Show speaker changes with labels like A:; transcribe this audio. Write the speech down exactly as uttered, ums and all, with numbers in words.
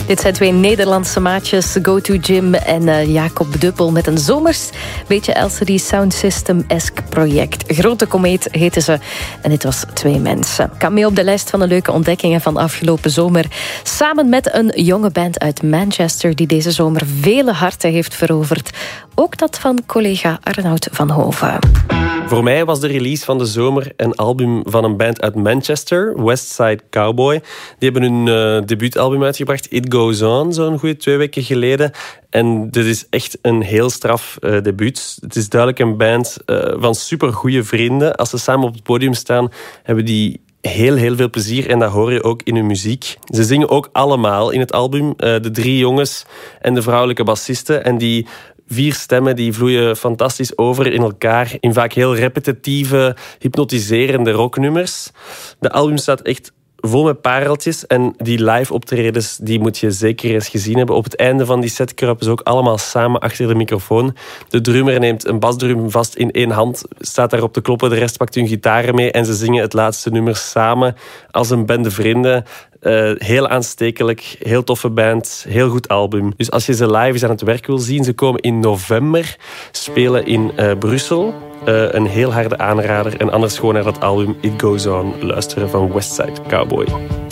A: Dit zijn twee Nederlandse maatjes, Go To Gym en uh, Jacob Duppel, met een zomers, beetje L C D Sound System-esque project. Grote Komeet heten ze en dit was Twee Mensen. Kan mee op de lijst van de leuke ontdekkingen van afgelopen zomer. Samen met een jonge band uit Manchester die deze zomer vele harten heeft veroverd. Ook dat van collega Arnoud van Hoven.
B: Voor mij was de release van de zomer een album van een band uit Manchester, Westside Cowboy. Die hebben hun uh, debuutalbum uitgebracht, It Goes On, zo'n goede twee weken geleden. En dit is echt een heel straf uh, debuut. Het is duidelijk een band uh, van supergoeie vrienden. Als ze samen op het podium staan, hebben die heel, heel veel plezier. En dat hoor je ook in hun muziek. Ze zingen ook allemaal in het album. Uh, de drie jongens en de vrouwelijke bassisten. En die vier stemmen die vloeien fantastisch over in elkaar. In vaak heel repetitieve, hypnotiserende rocknummers. De album staat echt vol met pareltjes. En die live optredens die moet je zeker eens gezien hebben. Op het einde van die set kruipen ze ook allemaal samen achter de microfoon. De drummer neemt een basdrum vast in één hand, staat daarop te kloppen, de rest pakt hun gitaren mee en ze zingen het laatste nummer samen als een bende vrienden. Uh, heel aanstekelijk, heel toffe band, heel goed album. Dus als je ze live eens aan het werk wil zien, ze komen in november, spelen in uh, Brussel. Uh, een heel harde aanrader. En anders gewoon naar dat album It Goes On luisteren van Westside Cowboy.